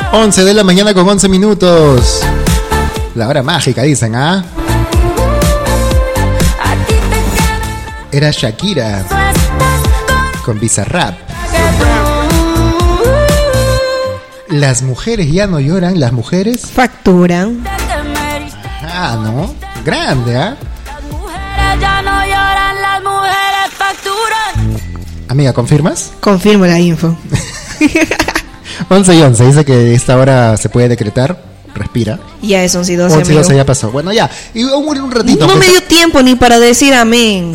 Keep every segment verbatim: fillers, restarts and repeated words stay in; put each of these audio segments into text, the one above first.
once de la mañana con once minutos. La hora mágica, dicen, ¿ah? Era Shakira con Bizarrap. Las mujeres ya no lloran, las mujeres facturan. Ah, ¿no? Grande, ¿ah? ¿eh? Las mujeres ya no lloran, las mujeres facturan. Amiga, ¿confirmas? Confirmo la info. once y once, dice que esta hora se puede decretar. Respira. Ya es once y doce, once y doce ya pasó. Bueno, ya. Y un, un ratito. No me dio tiempo ni para decir amén.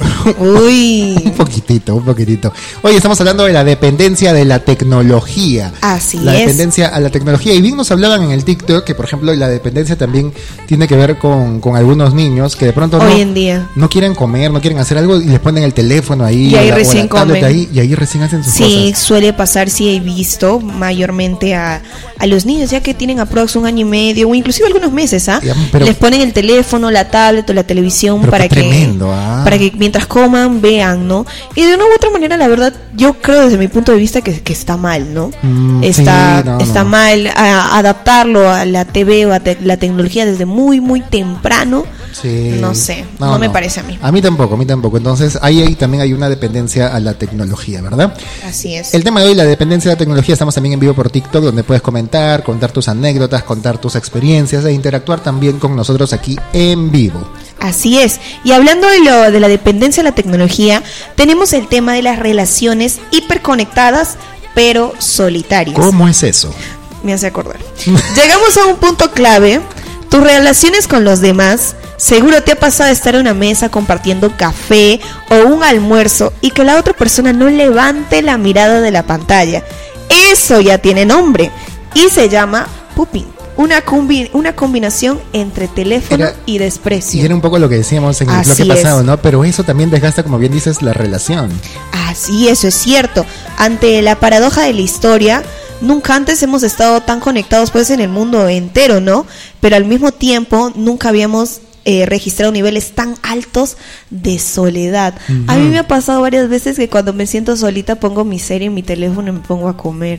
Uy. un poquitito, un poquitito. Hoy estamos hablando de la dependencia de la tecnología. Así la es. La dependencia a la tecnología. Y bien nos hablaban en el TikTok que, por ejemplo, la dependencia también tiene que ver con, con algunos niños que de pronto Hoy no, en día. no quieren comer, no quieren hacer algo y les ponen el teléfono ahí. Y ahí la, recién comen. Ahí, y ahí recién hacen sus sí, cosas. Sí, suele pasar, sí he visto mayormente a, a los niños ya que tienen aprox un año y medio o inclusive algunos meses, ¿ah? Pero, les ponen el teléfono, la tablet o la televisión para que, tremendo, ¿ah? para que mientras coman vean, ¿no? Y de una u otra manera, la verdad, yo creo desde mi punto de vista que, que está mal, ¿no? Mm, está sí, no, está no. mal a, adaptarlo a la T V o a te, la tecnología desde muy, muy temprano. Sí. No sé, no, no, no me no. parece a mí. A mí tampoco, a mí tampoco. Entonces, ahí, ahí también hay una dependencia a la tecnología, ¿verdad? Así es. El tema de hoy, la dependencia de la tecnología, estamos también en vivo por TikTok, donde puedes comentar, contar tus anécdotas, contar tus experiencias e interactuar también con nosotros aquí en vivo. Así es. Y hablando de, lo, de la dependencia de la tecnología, tenemos el tema de las relaciones hiperconectadas, pero solitarias. ¿Cómo es eso? Me hace acordar. Llegamos a un punto clave. Tus relaciones con los demás. Seguro te ha pasado de estar en una mesa compartiendo café o un almuerzo y que la otra persona no levante la mirada de la pantalla. Eso ya tiene nombre y se llama pooping. Una, combi- una combinación entre teléfono era, y desprecio. Y era un poco lo que decíamos en el Así bloque pasado, es. ¿no? Pero eso también desgasta, como bien dices, la relación. Así, eso es cierto. Ante la paradoja de la historia, nunca antes hemos estado tan conectados pues en el mundo entero, ¿no? Pero al mismo tiempo nunca habíamos eh, registrado niveles tan altos de soledad. Uh-huh. A mí me ha pasado varias veces que cuando me siento solita pongo mi serie en mi teléfono y me pongo a comer.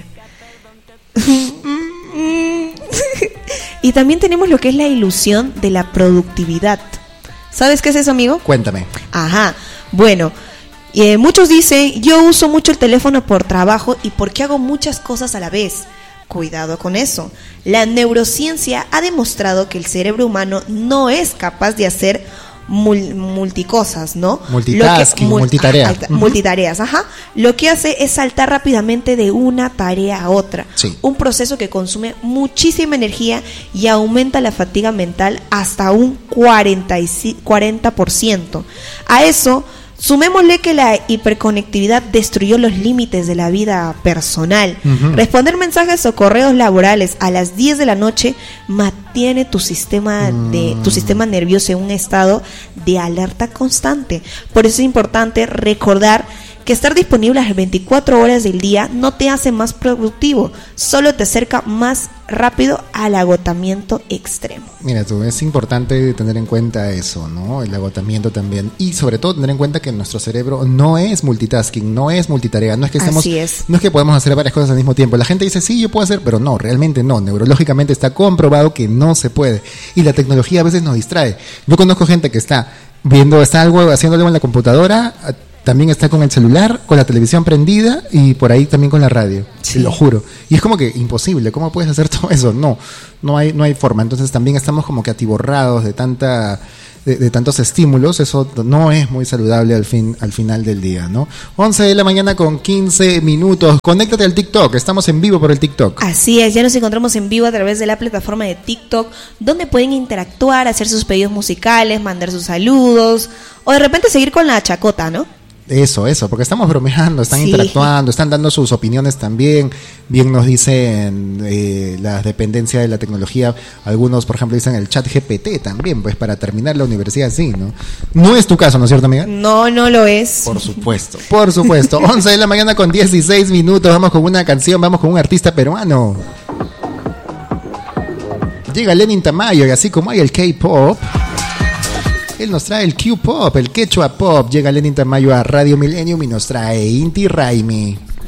Y también tenemos lo que es la ilusión de la productividad. ¿Sabes qué es eso, amigo? Cuéntame. Ajá, bueno, eh, muchos dicen, yo uso mucho el teléfono por trabajo y porque hago muchas cosas a la vez. Cuidado con eso. La neurociencia ha demostrado que el cerebro humano no es capaz de hacer mul- multicosas, ¿no? Multitasking, Lo que, mul- multitarea. Ajá, uh-huh. Multitareas, ajá. Lo que hace es saltar rápidamente de una tarea a otra. Sí. Un proceso que consume muchísima energía y aumenta la fatiga mental hasta un cuarenta por ciento. A eso, sumémosle que la hiperconectividad destruyó los límites de la vida personal. Uh-huh. Responder mensajes o correos laborales a las diez de la noche mantiene tu sistema de tu sistema nervioso en un estado de alerta constante. Por eso es importante recordar que estar disponible las veinticuatro horas del día no te hace más productivo, solo te acerca más rápido al agotamiento extremo. Mira tú, es importante tener en cuenta eso, ¿no? El agotamiento también. Y sobre todo tener en cuenta que nuestro cerebro no es multitasking, no es multitarea, no es que estemos, Así es. no es que podemos hacer varias cosas al mismo tiempo. La gente dice, sí, yo puedo hacer, pero no, realmente no. Neurológicamente está comprobado que no se puede. Y la tecnología a veces nos distrae. Yo conozco gente que está viendo, está algo, haciendo algo en la computadora, también está con el celular, con la televisión prendida y por ahí también con la radio, sí. Lo juro. Y es como que imposible, ¿cómo puedes hacer todo eso? No, no hay, no hay forma. Entonces también estamos como que atiborrados de tanta, de, de tantos estímulos. Eso no es muy saludable al fin, al final del día, ¿no? once de la mañana con quince minutos. Conéctate al TikTok, estamos en vivo por el TikTok. Así es, ya nos encontramos en vivo a través de la plataforma de TikTok, donde pueden interactuar, hacer sus pedidos musicales, mandar sus saludos, o de repente seguir con la chacota, ¿no? Eso, eso, porque estamos bromeando, están sí. interactuando, están dando sus opiniones también. Bien nos dicen eh, la dependencia de la tecnología. Algunos, por ejemplo, dicen el chat G P T también, pues para terminar la universidad, sí, ¿no? No es tu caso, ¿no es cierto, amiga? No, no lo es. Por supuesto, por supuesto. once de la mañana con dieciséis minutos, vamos con una canción, vamos con un artista peruano. Llega Lenin Tamayo y así como hay el K-pop, él nos trae el Q-pop, el quechua pop. Llega Lenin Tamayo a Radio Millennium y nos trae Inti Raimi.